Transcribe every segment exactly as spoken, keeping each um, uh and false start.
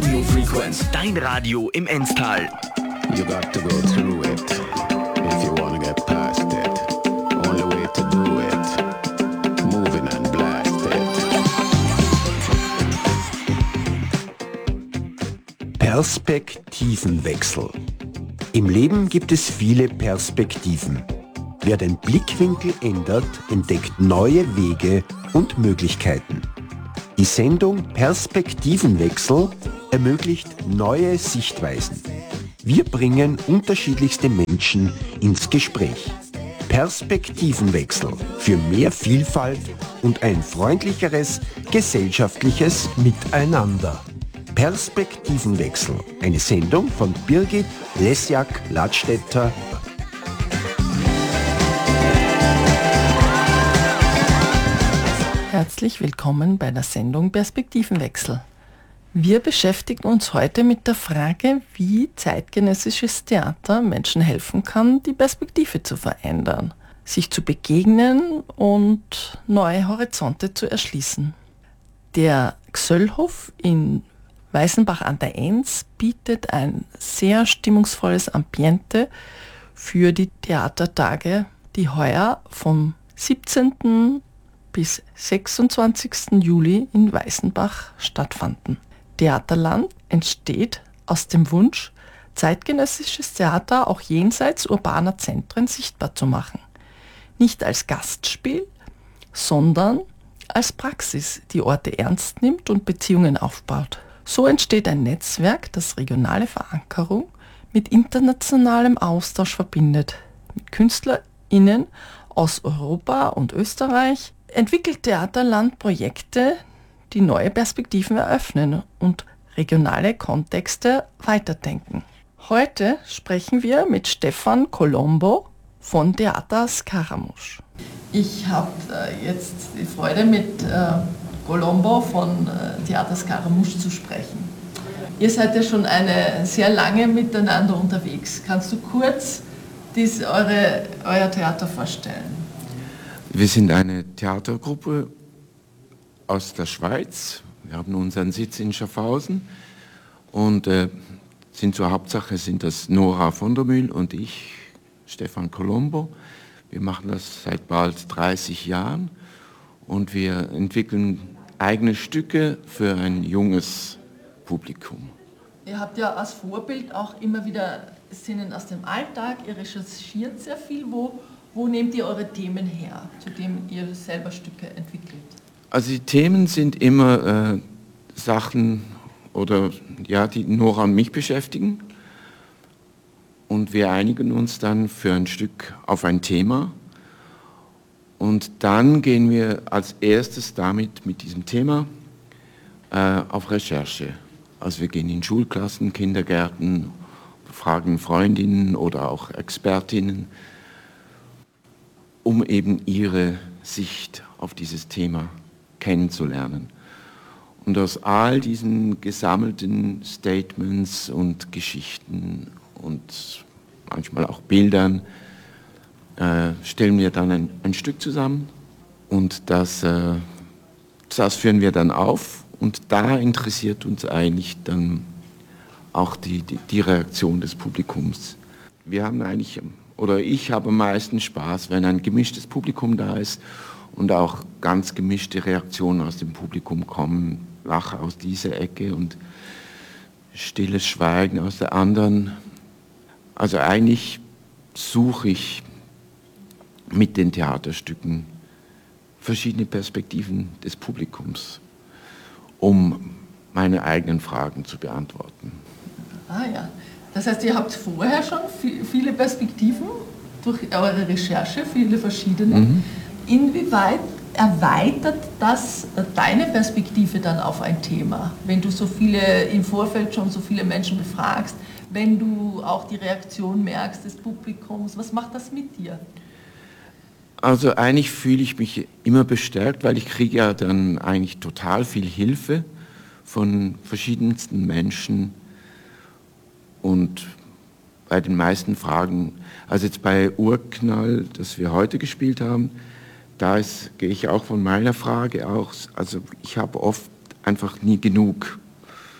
Radio Frequenz. Dein Radio im Enstal. You got to go through it if you wanna get past it. Only way to do it, moving and blast it. Perspektivenwechsel. Im Leben gibt es viele Perspektiven. Wer den Blickwinkel ändert, entdeckt neue Wege und Möglichkeiten. Die Sendung Perspektivenwechsel ermöglicht neue Sichtweisen. Wir bringen unterschiedlichste Menschen ins Gespräch. Perspektivenwechsel für mehr Vielfalt und ein freundlicheres gesellschaftliches Miteinander. Perspektivenwechsel, eine Sendung von Birgit Lesjak-Ladstätter. Herzlich willkommen bei der Sendung Perspektivenwechsel. Wir beschäftigen uns heute mit der Frage, wie zeitgenössisches Theater Menschen helfen kann, die Perspektive zu verändern, sich zu begegnen und neue Horizonte zu erschließen. Der Gsöllhof in Weißenbach an der Enns bietet ein sehr stimmungsvolles Ambiente für die Theatertage, die heuer vom siebzehnten bis sechsundzwanzigsten Juli in Weißenbach stattfanden. Theaterland entsteht aus dem Wunsch, zeitgenössisches Theater auch jenseits urbaner Zentren sichtbar zu machen. Nicht als Gastspiel, sondern als Praxis, die Orte ernst nimmt und Beziehungen aufbaut. So entsteht ein Netzwerk, das regionale Verankerung mit internationalem Austausch verbindet. Mit KünstlerInnen aus Europa und Österreich entwickelt Theaterland Projekte, die neue Perspektiven eröffnen und regionale Kontexte weiterdenken. Heute sprechen wir mit Stefan Colombo von Theater Scaramouche. Ich habe äh, jetzt die Freude, mit äh, Colombo von äh, Theater Scaramouche zu sprechen. Ihr seid ja schon eine sehr lange miteinander unterwegs. Kannst du kurz dies, eure, euer Theater vorstellen? Wir sind eine Theatergruppe aus der Schweiz. Wir haben unseren Sitz in Schaffhausen und äh, sind zur Hauptsache sind das Nora von der Mühl und ich, Stefan Colombo. Wir machen das seit bald dreißig Jahren und wir entwickeln eigene Stücke für ein junges Publikum. Ihr habt ja als Vorbild auch immer wieder Szenen aus dem Alltag, ihr recherchiert sehr viel. Wo, wo nehmt ihr eure Themen her, zu denen ihr selber Stücke entwickelt? Also die Themen sind immer äh, Sachen, oder ja, die Nora und mich beschäftigen. Und wir einigen uns dann für ein Stück auf ein Thema. Und dann gehen wir als erstes damit, mit diesem Thema, äh, auf Recherche. Also wir gehen in Schulklassen, Kindergärten, fragen Freundinnen oder auch Expertinnen, um eben ihre Sicht auf dieses Thema kennenzulernen. Und aus all diesen gesammelten Statements und Geschichten und manchmal auch Bildern äh, stellen wir dann ein, ein Stück zusammen und das, äh, das führen wir dann auf und da interessiert uns eigentlich dann auch die, die, die Reaktion des Publikums. Wir haben eigentlich, oder ich habe am meisten Spaß, wenn ein gemischtes Publikum da ist und auch ganz gemischte Reaktionen aus dem Publikum kommen, Lache aus dieser Ecke und stilles Schweigen aus der anderen. Also eigentlich suche ich mit den Theaterstücken verschiedene Perspektiven des Publikums, um meine eigenen Fragen zu beantworten. Ah ja, das heißt, ihr habt vorher schon viele Perspektiven durch eure Recherche, viele verschiedene. Mhm. Inwieweit erweitert das deine Perspektive dann auf ein Thema, wenn du so viele im Vorfeld schon so viele Menschen befragst, wenn du auch die Reaktion merkst des Publikums, was macht das mit dir? Also eigentlich fühle ich mich immer bestärkt, weil ich kriege ja dann eigentlich total viel Hilfe von verschiedensten Menschen und bei den meisten Fragen, also jetzt bei Urknall, das wir heute gespielt haben, da ist, gehe ich auch von meiner Frage aus, also ich habe oft einfach nie genug.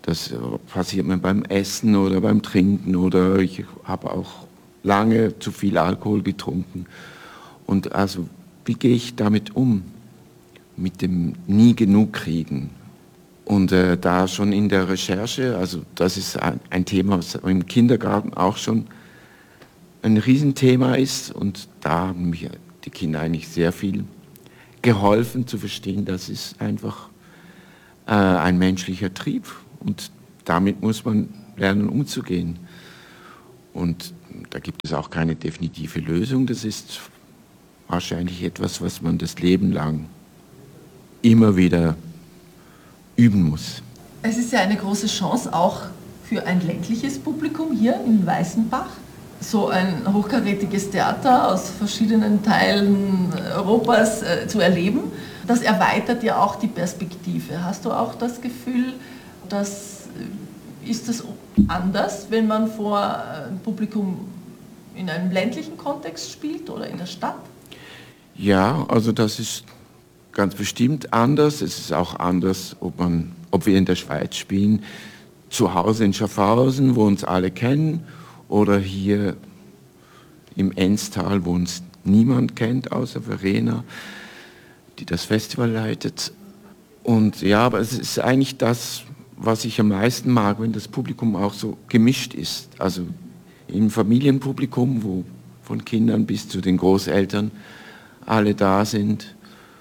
Das passiert mir beim Essen oder beim Trinken oder ich habe auch lange zu viel Alkohol getrunken. Und also, wie gehe ich damit um? Mit dem nie genug kriegen. Und äh, da schon in der Recherche, also das ist ein, ein Thema, was im Kindergarten auch schon ein Riesenthema ist. Und da haben mir die Kinder eigentlich sehr viel geholfen zu verstehen, das ist einfach äh, ein menschlicher Trieb. Und damit muss man lernen, umzugehen. Und da gibt es auch keine definitive Lösung. Das ist wahrscheinlich etwas, was man das Leben lang immer wieder üben muss. Es ist ja eine große Chance auch für ein ländliches Publikum hier in Weißenbach, so ein hochkarätiges Theater aus verschiedenen Teilen Europas äh, zu erleben. Das erweitert ja auch die Perspektive. Hast du auch das Gefühl, dass ist das anders, wenn man vor einem Publikum in einem ländlichen Kontext spielt oder in der Stadt? Ja, also das ist ganz bestimmt anders. Es ist auch anders, ob, man, ob wir in der Schweiz spielen, zu Hause in Schaffhausen, wo uns alle kennen, oder hier im Enstal, wo uns niemand kennt, außer Verena, die das Festival leitet. Und ja, aber es ist eigentlich das, was ich am meisten mag, wenn das Publikum auch so gemischt ist. Also im Familienpublikum, wo von Kindern bis zu den Großeltern alle da sind.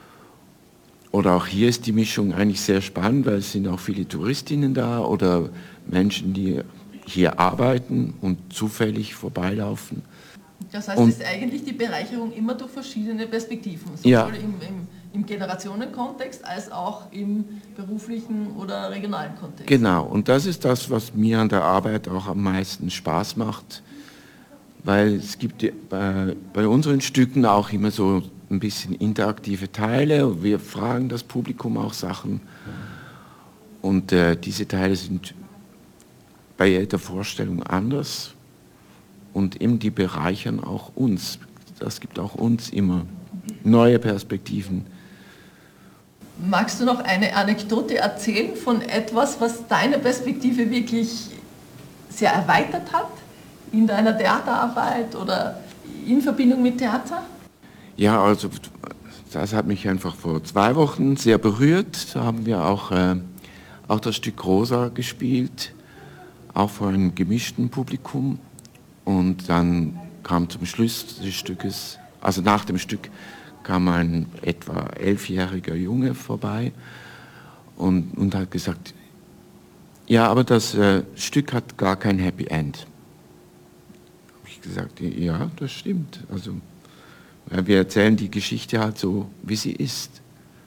Oder auch hier ist die Mischung eigentlich sehr spannend, weil es sind auch viele Touristinnen da oder Menschen, die hier arbeiten und zufällig vorbeilaufen. Das heißt, und, es ist eigentlich die Bereicherung immer durch verschiedene Perspektiven, sowohl ja. im, im, im Generationenkontext als auch im beruflichen oder regionalen Kontext. Genau, und das ist das, was mir an der Arbeit auch am meisten Spaß macht, weil es gibt bei, bei unseren Stücken auch immer so ein bisschen interaktive Teile. Wir fragen das Publikum auch Sachen und äh, diese Teile sind bei jeder Vorstellung anders und eben die bereichern auch uns. Das gibt auch uns immer neue Perspektiven. Magst du noch eine Anekdote erzählen von etwas, was deine Perspektive wirklich sehr erweitert hat in deiner Theaterarbeit oder in Verbindung mit Theater? Ja, also das hat mich einfach vor zwei Wochen sehr berührt. Da haben wir auch, äh, auch das Stück Rosa gespielt, auch vor einem gemischten Publikum. Und dann kam zum Schluss des Stückes, also nach dem Stück, kam ein etwa elfjähriger Junge vorbei und, und hat gesagt, ja, aber das äh, Stück hat gar kein Happy End. Habe ich gesagt, ja, das stimmt. Also ja, wir erzählen die Geschichte halt so, wie sie ist.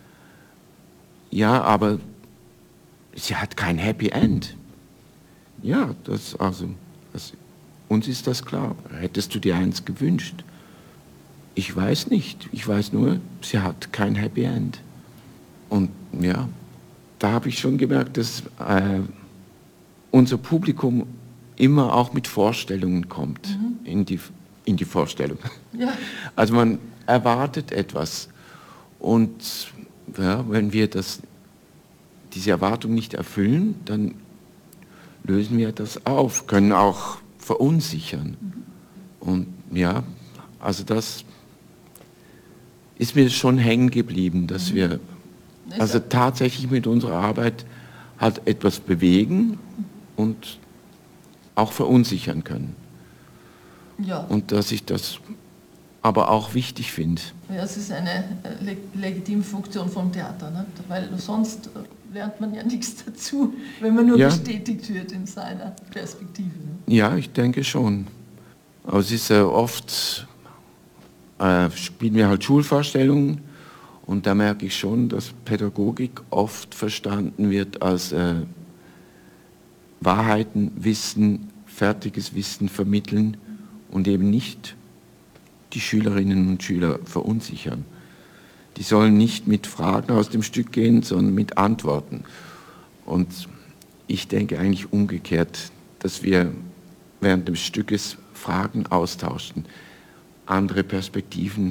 Ja, aber sie hat kein Happy End. Ja, das, also, das, uns ist das klar. Hättest du dir eins gewünscht? Ich weiß nicht. Ich weiß nur, sie hat kein Happy End. Und ja, da habe ich schon gemerkt, dass äh, unser Publikum immer auch mit Vorstellungen kommt mhm. in, die, in die Vorstellung. Ja. Also man erwartet etwas. Und ja, wenn wir das, diese Erwartung nicht erfüllen, dann lösen wir das auf, können auch verunsichern. Mhm. Und ja, also das ist mir schon hängen geblieben, dass mhm. wir also tatsächlich mit unserer Arbeit halt etwas bewegen und auch verunsichern können. Ja. Und dass ich das aber auch wichtig finde. Ja, es ist eine leg legitime Funktion vom Theater, ne? Weil sonst lernt man ja nichts dazu, wenn man nur ja. bestätigt wird in seiner Perspektive. Ne? Ja, ich denke schon. Aber es ist äh, oft, äh, spielen wir halt Schulvorstellungen und da merke ich schon, dass Pädagogik oft verstanden wird als äh, Wahrheiten, Wissen, fertiges Wissen vermitteln und eben nicht die Schülerinnen und Schüler verunsichern. Die sollen nicht mit Fragen aus dem Stück gehen, sondern mit Antworten. Und ich denke eigentlich umgekehrt, dass wir während des Stückes Fragen austauschen, andere Perspektiven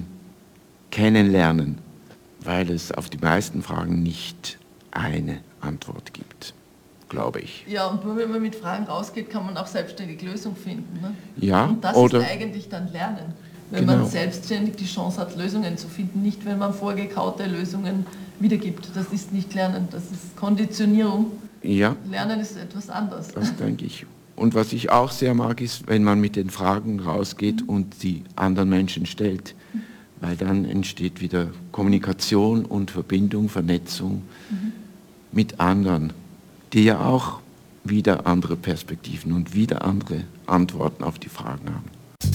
kennenlernen, weil es auf die meisten Fragen nicht eine Antwort gibt. glaube ich. Ja, und nur wenn man mit Fragen rausgeht, kann man auch selbstständig Lösungen finden. Ne? Ja, und das oder ist eigentlich dann Lernen. Wenn genau. man selbstständig die Chance hat, Lösungen zu finden, nicht wenn man vorgekaute Lösungen wiedergibt. Das ist nicht Lernen, das ist Konditionierung. Ja, Lernen ist etwas anderes. das denke ich. Und was ich auch sehr mag, ist, wenn man mit den Fragen rausgeht mhm. und die anderen Menschen stellt, mhm. weil dann entsteht wieder Kommunikation und Verbindung, Vernetzung mhm. mit anderen, die ja auch wieder andere Perspektiven und wieder andere Antworten auf die Fragen haben.